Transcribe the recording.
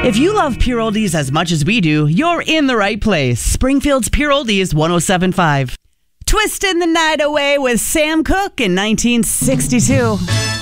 If you love pure oldies as much as we do, you're in the right place. Springfield's Pure Oldies 107.5. Twisting the Night Away with Sam Cooke in 1962.